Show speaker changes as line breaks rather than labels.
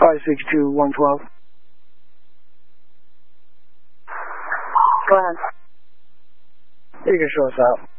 562-112.
Go ahead.
You can show us out.